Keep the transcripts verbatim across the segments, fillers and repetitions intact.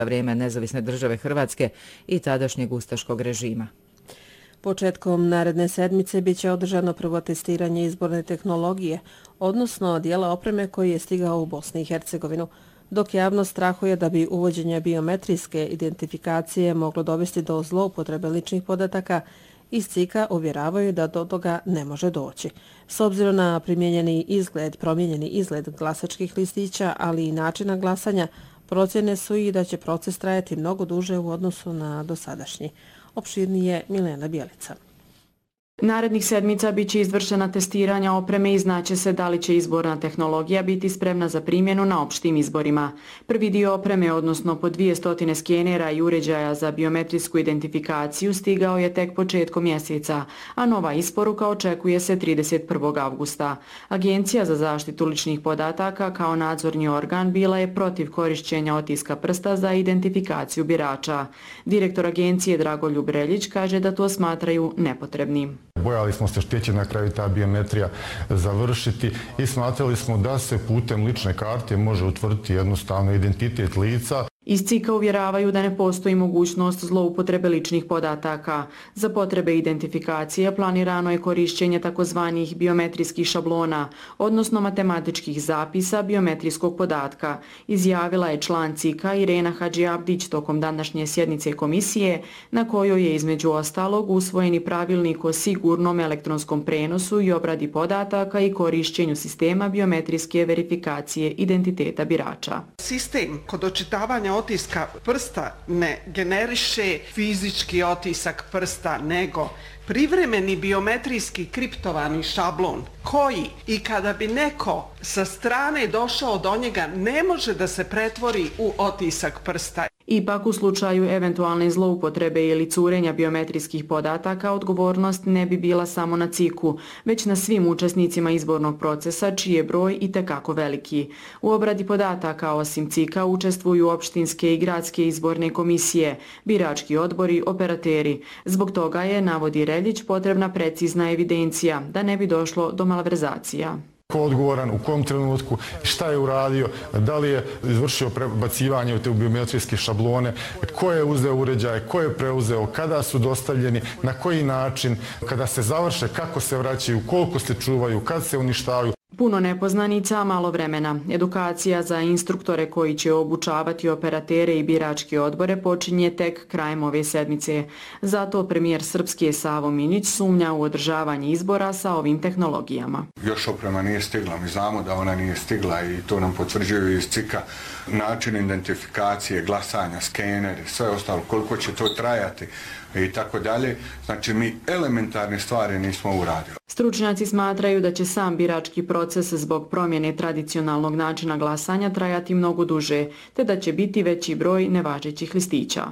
vrijeme nezavisne države Hrvatske i tadašnjeg ustaškog režima. Početkom naredne sedmice bit će održano prvo testiranje izborne tehnologije, odnosno dijela opreme koji je stigao u Bosni i Hercegovinu, dok javnost strahuje da bi uvođenje biometrijske identifikacije moglo dovesti do zloupotrebe ličnih podataka. Iz C I K-a uvjeravaju da do toga ne može doći. S obzirom na primijenjeni izgled, promijenjeni izgled glasačkih listića, ali i načina glasanja, procjene su i da će proces trajati mnogo duže u odnosu na dosadašnji. Opširnije Milena Bjelica. Narednih sedmica bit će izvršena testiranja opreme i znaće se da li će izborna tehnologija biti spremna za primjenu na opštim izborima. Prvi dio opreme, odnosno po dvije stotine skenera i uređaja za biometrijsku identifikaciju, stigao je tek početkom mjeseca, a nova isporuka očekuje se trideset prvog avgusta. Agencija za zaštitu ličnih podataka kao nadzorni organ bila je protiv korišćenja otiska prsta za identifikaciju birača. Direktor agencije Dragoljub Reljić kaže da to smatraju nepotrebnim. Bojali smo se što će na kraju ta biometrija završiti i smatrali smo da se putem lične karte može utvrditi jednostavno identitet lica. Iz C I K-a uvjeravaju da ne postoji mogućnost zloupotrebe ličnih podataka. Za potrebe identifikacije planirano je korišćenje takozvanih biometrijskih šablona, odnosno matematičkih zapisa biometrijskog podatka, izjavila je član C I K-a Irena Hadžiabdić tokom današnje sjednice komisije, na kojoj je između ostalog usvojeni pravilnik o sigurnom elektronskom prenosu i obradi podataka i korišćenju sistema biometrijske verifikacije identiteta birača. Sistem kod očitavanja otiska prsta ne generiše fizički otisak prsta, nego privremeni biometrijski kriptovani šablon koji i kada bi neko sa strane došao do njega ne može da se pretvori u otisak prsta. Ipak u slučaju eventualne zloupotrebe ili curenja biometrijskih podataka odgovornost ne bi bila samo na C I K-u, već na svim učesnicima izbornog procesa čiji je broj itekako veliki. U obradi podataka osim C I K-a učestvuju opštinske i gradske izborne komisije, birački odbori, operateri. Zbog toga je, navodi Reljić, potrebna precizna evidencija da ne bi došlo do malverzacija. Ko je odgovoran, u kom trenutku, šta je uradio, da li je izvršio prebacivanje u te biometrijske šablone, ko je uzeo uređaje, ko je preuzeo, kada su dostavljeni, na koji način, kada se završe, kako se vraćaju, koliko se čuvaju, kad se uništavaju. Puno nepoznanica, malo vremena. Edukacija za instruktore koji će obučavati operatere i biračke odbore počinje tek krajem ove sedmice. Zato premijer Srpske Savo Minić sumnja u održavanje izbora sa ovim tehnologijama. Još oprema nije stigla, mi znamo da ona nije stigla i to nam potvrđuju iz C I K-a. Način identifikacije, glasanja, skeneri, sve ostalo, koliko će to trajati i tako dalje. Znači mi elementarne stvari nismo uradili. Stručnjaci smatraju da će sam birački proces zbog promjene tradicionalnog načina glasanja trajati mnogo duže, te da će biti veći broj nevažećih listića.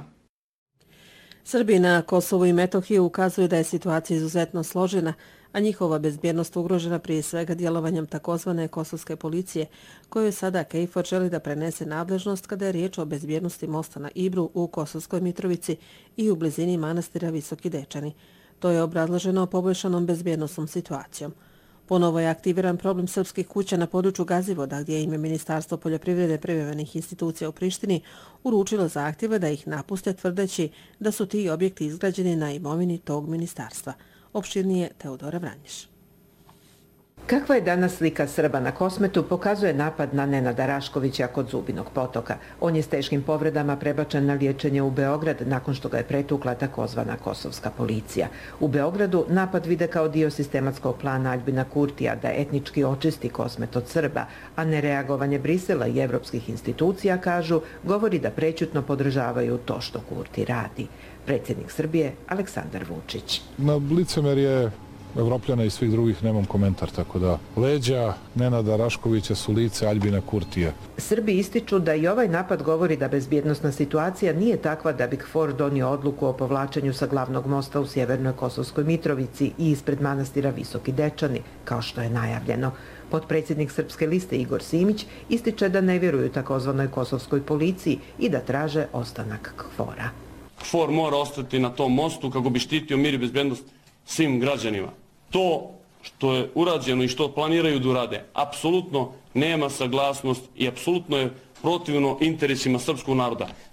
Srbi na Kosovu i Metohiji ukazuju da je situacija izuzetno složena, a njihova bezbjednost ugrožena prije svega djelovanjem takozvane kosovske policije, koju sada KFOR želi da prenese nadležnost kada je riječ o bezbjednosti mosta na Ibru u Kosovskoj Mitrovici i u blizini manastira Visoki Dečani. To je obrazloženo poboljšanom bezbjednostnom situacijom. Ponovo je aktiviran problem srpskih kuća na području Gazivoda, gdje im je Ministarstvo poljoprivrede privremenih institucija u Prištini uručilo zahtjeve da ih napuste, tvrdeći da su ti objekti izgrađeni na imovini tog ministarstva. Opširnije Teodora Vranješ. Kakva je danas slika Srba na Kosmetu pokazuje napad na Nenada Raškovića kod Zubinog potoka. On je s teškim povredama prebačen na liječenje u Beograd nakon što ga je pretukla takozvana kosovska policija. U Beogradu napad vide kao dio sistematskog plana Aljbina Kurtija da etnički očisti Kosmet od Srba, a nereagovanje Brisela i evropskih institucija, kažu, govori da prećutno podržavaju to što Kurti radi. Predsjednik Srbije Aleksandar Vučić. Na licemerje Evropljana i svih drugih nemam komentar, tako da leđa Nenada Raškovića su lice Aljbina Kurtija. Srbi ističu da i ovaj napad govori da bezbjednostna situacija nije takva da bi KFOR donio odluku o povlačenju sa glavnog mosta u sjevernoj Kosovskoj Mitrovici i ispred manastira Visoki Dečani, kao što je najavljeno. Potpredsjednik Srpske liste Igor Simić ističe da ne vjeruju takozvanoj kosovskoj policiji i da traže ostanak KFOR-a. KFOR mora ostati na tom mostu kako bi štitio mir i bezbjednost svim građanima. To što je urađeno i što planiraju da urade, apsolutno nema saglasnost i apsolutno je protivno interesima srpskog naroda.